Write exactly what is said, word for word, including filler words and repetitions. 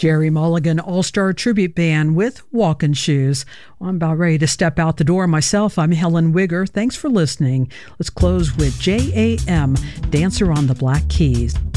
Gerry Mulligan All-Star Tribute Band with Walking Shoes. Well, I'm about ready to step out the door myself. I'm Helen Wigger. Thanks for listening. Let's close with J A M, Dancer on the Black Keys.